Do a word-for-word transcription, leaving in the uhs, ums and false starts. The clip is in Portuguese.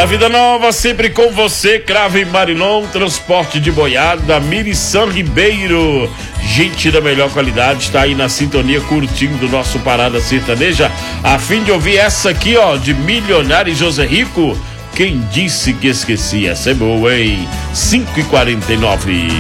Na Vida Nova, sempre com você, Cravo e Marilon, transporte de boiada, Mirição Ribeiro, gente da melhor qualidade, está aí na sintonia curtindo o nosso Parada Sertaneja, a fim de ouvir essa aqui, ó, de Milionário e José Rico, quem disse que esqueci, essa é boa, hein? cinco e quarenta e nove.